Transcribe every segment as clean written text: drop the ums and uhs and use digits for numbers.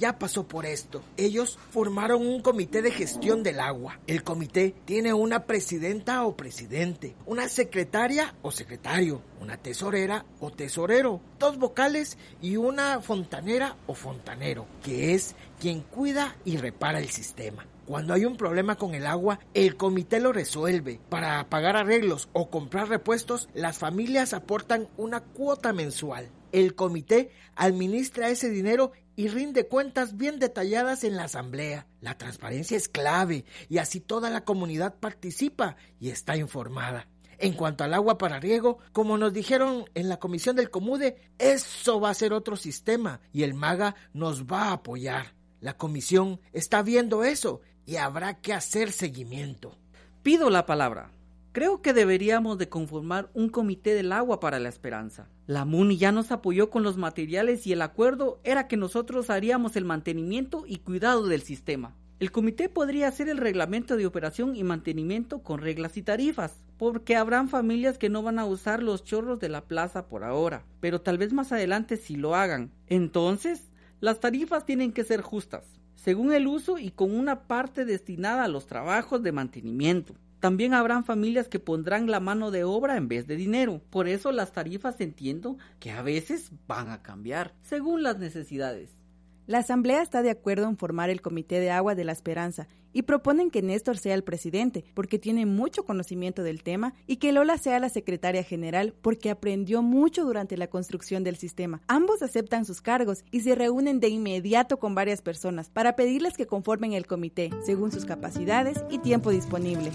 ya pasó por esto. Ellos formaron un comité de gestión del agua. El comité tiene una presidenta o presidente, una secretaria o secretario, una tesorera o tesorero, 2 vocales y una fontanera o fontanero, que es quien cuida y repara el sistema. Cuando hay un problema con el agua, el comité lo resuelve. Para pagar arreglos o comprar repuestos, las familias aportan una cuota mensual. El comité administra ese dinero y rinde cuentas bien detalladas en la asamblea. La transparencia es clave y así toda la comunidad participa y está informada. En cuanto al agua para riego, como nos dijeron en la comisión del Comude, eso va a ser otro sistema y el MAGA nos va a apoyar. La comisión está viendo eso y habrá que hacer seguimiento. Pido la palabra. Creo que deberíamos de conformar un comité del agua para la esperanza. La MUNI ya nos apoyó con los materiales y el acuerdo era que nosotros haríamos el mantenimiento y cuidado del sistema. El comité podría hacer el reglamento de operación y mantenimiento con reglas y tarifas, porque habrán familias que no van a usar los chorros de la plaza por ahora, pero tal vez más adelante sí lo hagan. Entonces, las tarifas tienen que ser justas, según el uso y con una parte destinada a los trabajos de mantenimiento. También habrán familias que pondrán la mano de obra en vez de dinero. Por eso las tarifas entiendo que a veces van a cambiar, según las necesidades. La asamblea está de acuerdo en formar el Comité de Agua de la Esperanza y proponen que Néstor sea el presidente porque tiene mucho conocimiento del tema y que Lola sea la secretaria general porque aprendió mucho durante la construcción del sistema. Ambos aceptan sus cargos y se reúnen de inmediato con varias personas para pedirles que conformen el comité según sus capacidades y tiempo disponible.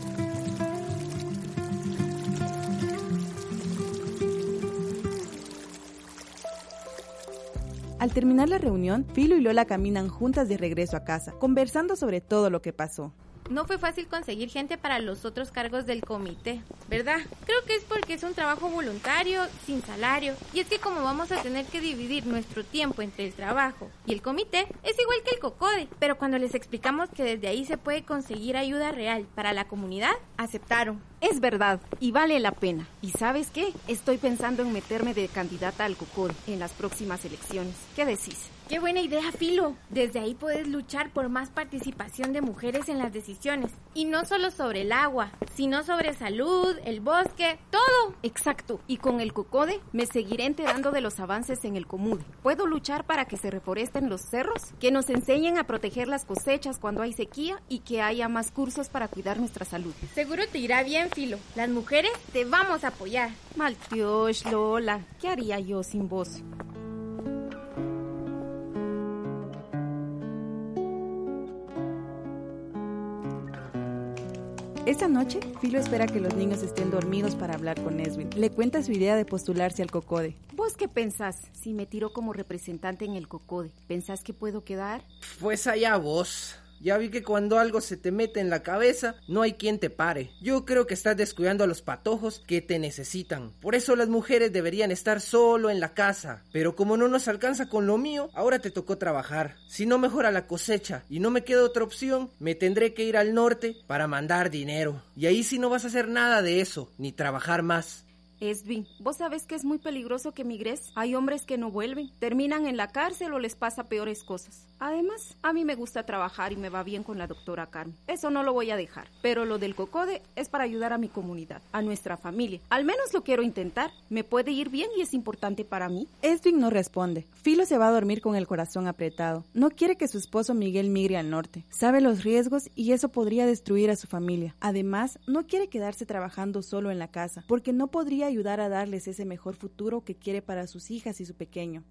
Al terminar la reunión, Filo y Lola caminan juntas de regreso a casa, conversando sobre todo lo que pasó. No fue fácil conseguir gente para los otros cargos del comité, ¿verdad? Creo que es porque es un trabajo voluntario, sin salario. Y es que como vamos a tener que dividir nuestro tiempo entre el trabajo y el comité, es igual que el COCODE. Pero cuando les explicamos que desde ahí se puede conseguir ayuda real para la comunidad, aceptaron. Es verdad, y vale la pena. ¿Y sabes qué? Estoy pensando en meterme de candidata al COCODE en las próximas elecciones. ¿Qué decís? ¡Qué buena idea, Filo! Desde ahí puedes luchar por más participación de mujeres en las decisiones. Y no solo sobre el agua, sino sobre salud, el bosque, todo. Exacto. Y con el COCODE me seguiré enterando de los avances en el Comude. Puedo luchar para que se reforesten los cerros, que nos enseñen a proteger las cosechas cuando hay sequía y que haya más cursos para cuidar nuestra salud. Seguro te irá bien, Filo. Las mujeres te vamos a apoyar. Maltiosh, Lola, ¿qué haría yo sin vos? Esa noche, Filo espera que los niños estén dormidos para hablar con Eswin. Le cuenta su idea de postularse al COCODE. ¿Vos qué pensás si me tiro como representante en el COCODE? ¿Pensás que puedo quedar? Pues allá vos. Ya vi que cuando algo se te mete en la cabeza, no hay quien te pare. Yo creo que estás descuidando a los patojos que te necesitan. Por eso las mujeres deberían estar solo en la casa. Pero como no nos alcanza con lo mío, ahora te tocó trabajar. Si no mejora la cosecha y no me queda otra opción, me tendré que ir al norte para mandar dinero. Y ahí sí no vas a hacer nada de eso, ni trabajar más. Eswin, ¿vos sabés que es muy peligroso que migres? Hay hombres que no vuelven, terminan en la cárcel o les pasa peores cosas. Además, a mí me gusta trabajar y me va bien con la doctora Carmen. Eso no lo voy a dejar. Pero lo del COCODE es para ayudar a mi comunidad, a nuestra familia. Al menos lo quiero intentar. Me puede ir bien y es importante para mí. Eswin no responde. Filo se va a dormir con el corazón apretado. No quiere que su esposo Miguel migre al norte. Sabe los riesgos y eso podría destruir a su familia. Además, no quiere quedarse trabajando solo en la casa, porque no podría ayudar a darles ese mejor futuro que quiere para sus hijas y su pequeño.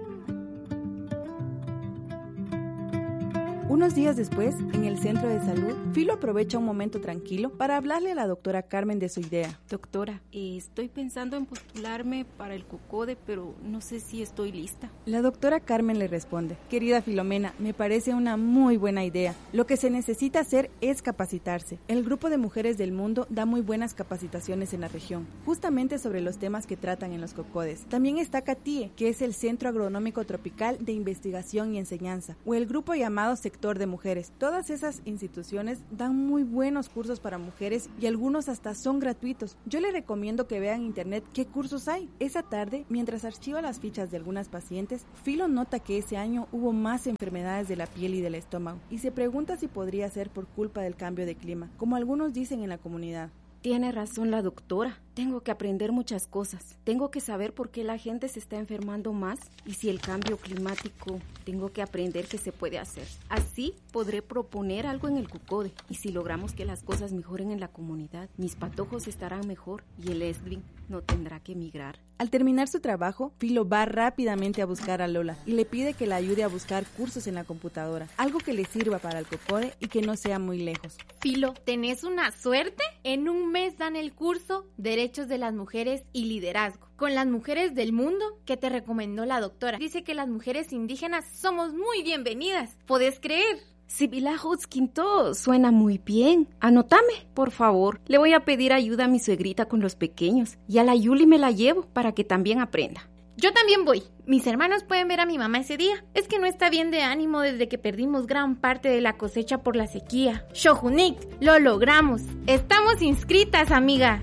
Unos días después, en el centro de salud, Filo aprovecha un momento tranquilo para hablarle a la doctora Carmen de su idea. Doctora, estoy pensando en postularme para el COCODE, pero no sé si estoy lista. La doctora Carmen le responde: querida Filomena, me parece una muy buena idea. Lo que se necesita hacer es capacitarse. El Grupo de Mujeres del Mundo da muy buenas capacitaciones en la región, justamente sobre los temas que tratan en los COCODES. También está CATIE, que es el Centro Agronómico Tropical de Investigación y Enseñanza, o el grupo llamado Sector sector de mujeres. Todas esas instituciones dan muy buenos cursos para mujeres y algunos hasta son gratuitos. Yo le recomiendo que vean en internet qué cursos hay. Esa tarde, mientras archiva las fichas de algunas pacientes, Filo nota que ese año hubo más enfermedades de la piel y del estómago y se pregunta si podría ser por culpa del cambio de clima, como algunos dicen en la comunidad. Tiene razón la doctora. Tengo que aprender muchas cosas. Tengo que saber por qué la gente se está enfermando más y si el cambio climático, tengo que aprender qué se puede hacer. Así podré proponer algo en el CUCODE y si logramos que las cosas mejoren en la comunidad, mis patojos estarán mejor y el Esdrin no tendrá que emigrar. Al terminar su trabajo, Filo va rápidamente a buscar a Lola y le pide que la ayude a buscar cursos en la computadora, algo que le sirva para el CUCODE y que no sea muy lejos. Filo, ¿tenés una suerte? En un mes dan el curso Derechos de las Mujeres y Liderazgo con las mujeres del mundo que te recomendó la doctora. Dice que las mujeres indígenas somos muy bienvenidas. ¿Podés creer? Sibila Hutzquinto, suena muy bien. Anótame, por favor. Le voy a pedir ayuda a mi suegrita con los pequeños y a la Yuli me la llevo para que también aprenda. Yo también voy. Mis hermanos pueden ver a mi mamá ese día. Es que no está bien de ánimo desde que perdimos gran parte de la cosecha por la sequía. Shohunik, lo logramos. Estamos inscritas, amiga.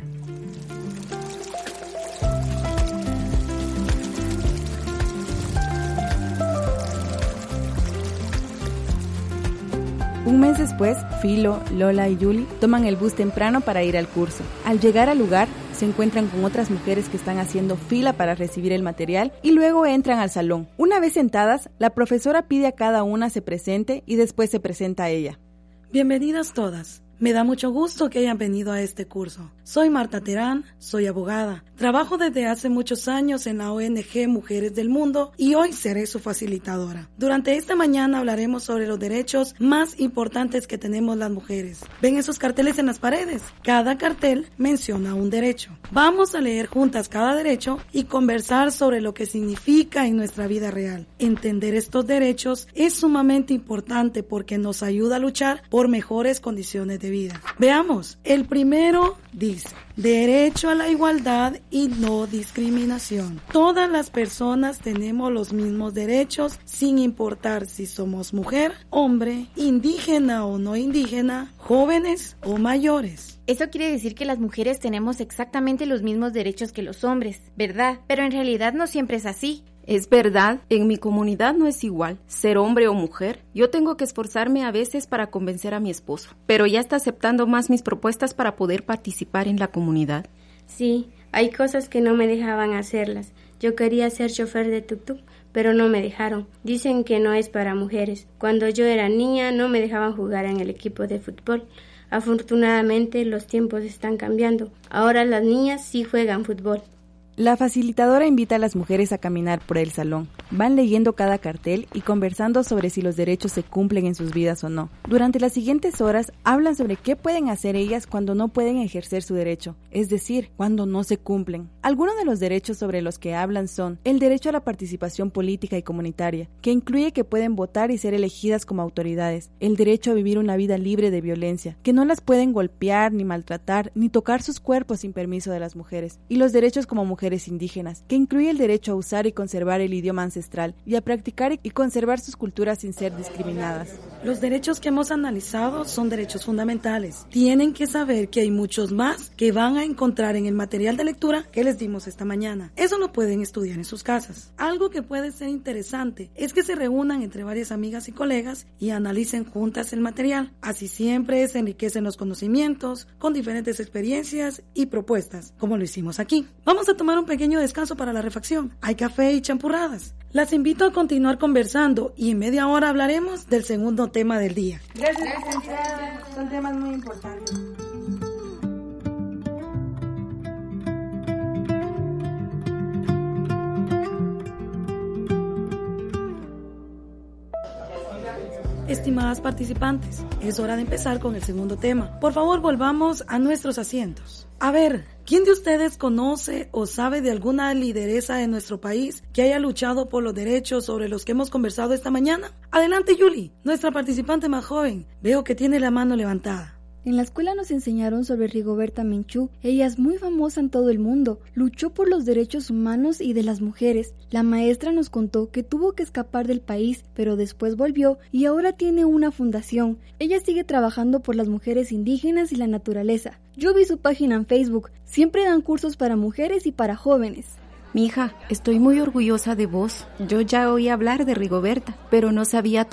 Un mes después, Filo, Lola y Yuli toman el bus temprano para ir al curso. Al llegar al lugar, se encuentran con otras mujeres que están haciendo fila para recibir el material y luego entran al salón. Una vez sentadas, la profesora pide a cada una se presente y después se presenta a ella. Bienvenidas todas. Me da mucho gusto que hayan venido a este curso. Soy Marta Terán, soy abogada. Trabajo desde hace muchos años en la ONG Mujeres del Mundo y hoy seré su facilitadora. Durante esta mañana hablaremos sobre los derechos más importantes que tenemos las mujeres. ¿Ven esos carteles en las paredes? Cada cartel menciona un derecho. Vamos a leer juntas cada derecho y conversar sobre lo que significa en nuestra vida real. Entender estos derechos es sumamente importante porque nos ayuda a luchar por mejores condiciones de vida. Veamos, el primero dice: derecho a la igualdad y no discriminación. Todas las personas tenemos los mismos derechos sin importar si somos mujer, hombre, indígena o no indígena, jóvenes o mayores. Eso quiere decir que las mujeres tenemos exactamente los mismos derechos que los hombres, ¿verdad? Pero en realidad no siempre es así. Es verdad, en mi comunidad no es igual, ser hombre o mujer. Yo tengo que esforzarme a veces para convencer a mi esposo, pero ya está aceptando más mis propuestas para poder participar en la comunidad. Sí, hay cosas que no me dejaban hacerlas. Yo quería ser chofer de tuk-tuk, pero no me dejaron. Dicen que no es para mujeres. Cuando yo era niña no me dejaban jugar en el equipo de fútbol. Afortunadamente los tiempos están cambiando. Ahora las niñas sí juegan fútbol. La facilitadora invita a las mujeres a caminar por el salón. Van leyendo cada cartel y conversando sobre si los derechos se cumplen en sus vidas o no. Durante las siguientes horas hablan sobre qué pueden hacer ellas cuando no pueden ejercer su derecho, es decir, cuando no se cumplen. Algunos de los derechos sobre los que hablan son el derecho a la participación política y comunitaria, que incluye que pueden votar y ser elegidas como autoridades, el derecho a vivir una vida libre de violencia, que no las pueden golpear, ni maltratar, ni tocar sus cuerpos sin permiso de las mujeres, y los derechos como mujeres indígenas, que incluye el derecho a usar y conservar el idioma ancestral y a practicar y conservar sus culturas sin ser discriminadas. Los derechos que hemos analizado son derechos fundamentales. Tienen que saber que hay muchos más que van a encontrar en el material de lectura que les dimos esta mañana. Eso lo pueden estudiar en sus casas. Algo que puede ser interesante es que se reúnan entre varias amigas y colegas y analicen juntas el material. Así siempre se enriquecen los conocimientos con diferentes experiencias y propuestas, como lo hicimos aquí. Vamos a tomar un pequeño descanso para la refacción. Hay café y champurradas. Las invito a continuar conversando y en media hora hablaremos del segundo tema del día. Gracias, licenciada. Son temas muy importantes. Estimadas participantes, es hora de empezar con el segundo tema. Por favor, volvamos a nuestros asientos. A ver, ¿quién de ustedes conoce o sabe de alguna lideresa de nuestro país que haya luchado por los derechos sobre los que hemos conversado esta mañana? Adelante, Yuli, nuestra participante más joven. Veo que tiene la mano levantada. En la escuela nos enseñaron sobre Rigoberta Menchú. Ella es muy famosa en todo el mundo. Luchó por los derechos humanos y de las mujeres. La maestra nos contó que tuvo que escapar del país, pero después volvió y ahora tiene una fundación. Ella sigue trabajando por las mujeres indígenas y la naturaleza. Yo vi su página en Facebook. Siempre dan cursos para mujeres y para jóvenes. Mija, estoy muy orgullosa de vos. Yo ya oí hablar de Rigoberta, pero no sabía